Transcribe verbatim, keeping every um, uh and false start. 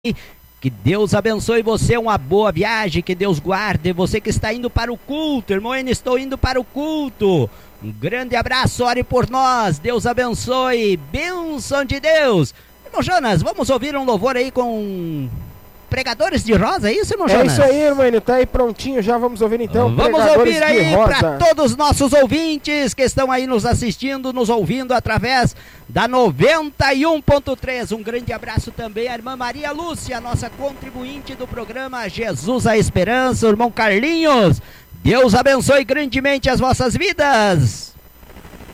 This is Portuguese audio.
Que Deus abençoe você, uma boa viagem, que Deus guarde você que está indo para o culto. Irmão, eu estou indo para o culto. Um grande abraço, ore por nós, Deus abençoe, bênção de Deus. Irmão Jonas, vamos ouvir um louvor aí com Pregadores de Rosa, é isso, irmão Jonas? É isso aí, irmão, tá aí prontinho, já vamos ouvir então. Vamos ouvir aí para todos os nossos ouvintes que estão aí nos assistindo, nos ouvindo através da noventa e um ponto três. Um grande abraço também à irmã Maria Lúcia, nossa contribuinte do programa Jesus a Esperança, o irmão Carlinhos. Deus abençoe grandemente as vossas vidas.